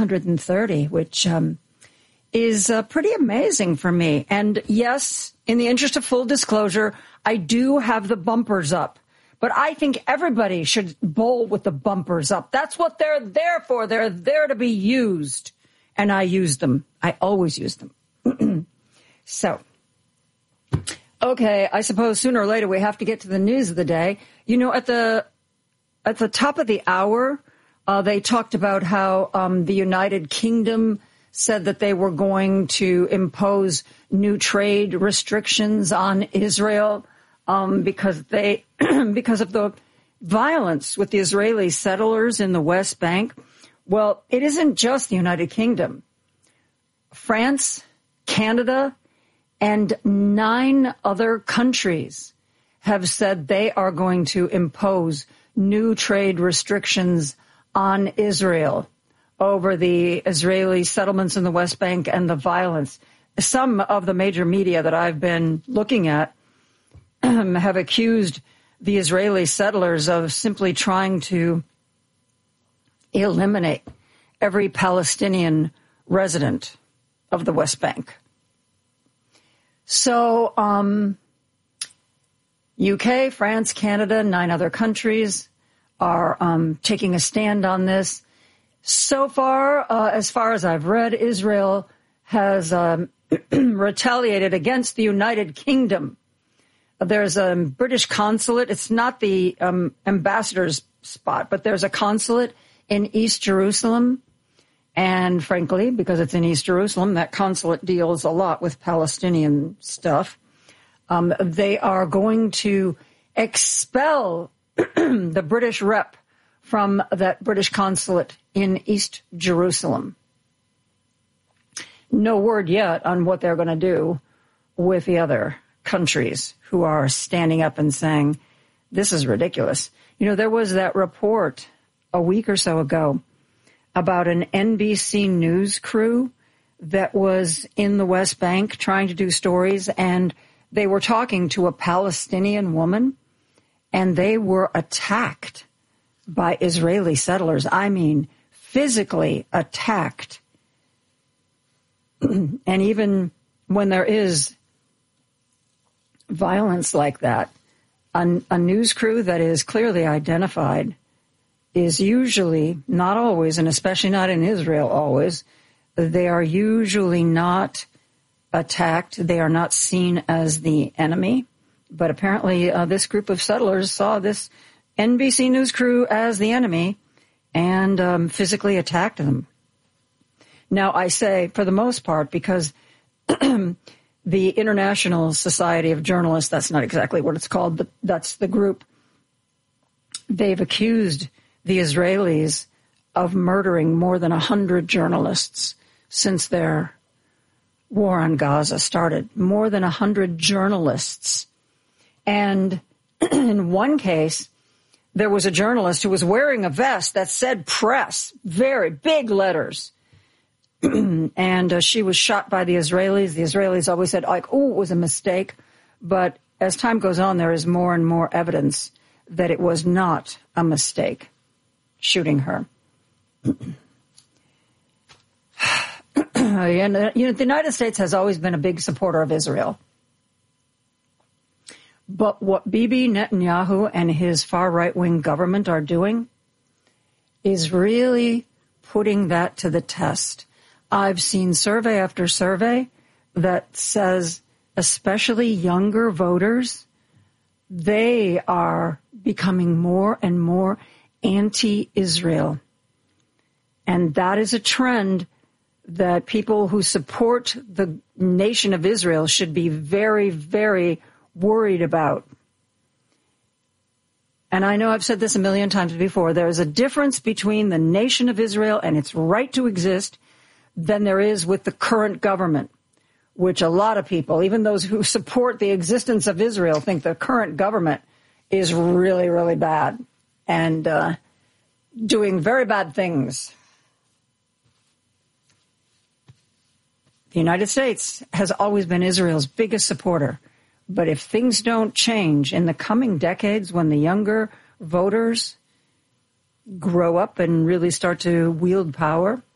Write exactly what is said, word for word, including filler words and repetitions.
hundred thirty, which um, is uh, pretty amazing for me. And yes, in the interest of full disclosure, I do have the bumpers up. But I think everybody should bowl with the bumpers up. That's what they're there for. They're there to be used. And I use them. I always use them. So, okay, I suppose sooner or later we have to get to the news of the day. You know, at the at the top of the hour, uh, they talked about how um, the United Kingdom said that they were going to impose new trade restrictions on Israel um, because they because of the violence with the Israeli settlers in the West Bank. Well, it isn't just the United Kingdom. France, Canada, and nine other countries have said they are going to impose new trade restrictions on Israel over the Israeli settlements in the West Bank and the violence. Some of the major media that I've been looking at have accused the Israeli settlers of simply trying to eliminate every Palestinian resident of the West Bank. So, um, U K, France, Canada, nine other countries are um, taking a stand on this. So far, uh, as far as I've read, Israel has um, retaliated against the United Kingdom. There's a British consulate. It's not the um, ambassador's spot, but there's a consulate in East Jerusalem. And frankly, because it's in East Jerusalem, that consulate deals a lot with Palestinian stuff. Um, they are going to expel the British rep from that British consulate in East Jerusalem. No word yet on what they're going to do with the other countries who are standing up and saying, this is ridiculous. You know, there was that report a week or so ago about an N B C News crew that was in the West Bank trying to do stories, and they were talking to a Palestinian woman, and they were attacked by Israeli settlers. I mean, physically attacked. And even when there is violence like that, a, a news crew that is clearly identified is usually, not always, and especially not in Israel always, they are usually not attacked. They are not seen as the enemy. But apparently uh, this group of settlers saw this N B C News crew as the enemy and um, physically attacked them. Now, I say for the most part because the International Society of Journalists, that's not exactly what it's called, but that's the group, they've accused the Israelis of murdering more than one hundred journalists since their war on Gaza started. More than one hundred journalists. And in one case, there was a journalist who was wearing a vest that said press, very big letters. and uh, she was shot by the Israelis. The Israelis always said, like, oh, it was a mistake. But as time goes on, there is more and more evidence that it was not a mistake shooting her. And, you know, the United States has always been a big supporter of Israel. But what Bibi Netanyahu and his far right-wing government are doing is really putting that to the test. I've seen survey after survey that says, especially younger voters, they are becoming more and more anti-Israel. And that is a trend that people who support the nation of Israel should be very, very worried about. And I know I've said this a million times before. There is a difference between the nation of Israel and its right to exist than there is with the current government, which a lot of people, even those who support the existence of Israel, think the current government is really, really bad and uh, doing very bad things. The United States has always been Israel's biggest supporter. But if things don't change in the coming decades, when the younger voters grow up and really start to wield power,